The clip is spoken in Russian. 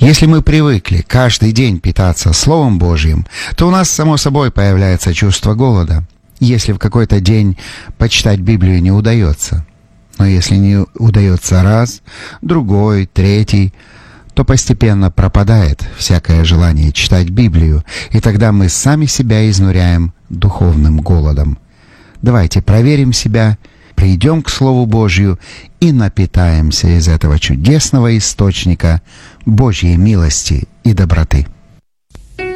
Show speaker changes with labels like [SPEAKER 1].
[SPEAKER 1] Если мы привыкли каждый день питаться Словом Божьим, то у нас само собой появляется чувство голода, если в какой-то день почитать Библию не удается. Но если не удается раз, другой, третий, то постепенно пропадает всякое желание читать Библию, и тогда мы сами себя изнуряем духовным голодом. Давайте проверим себя, придем к Слову Божью и напитаемся из этого чудесного источника Божьей милости и доброты.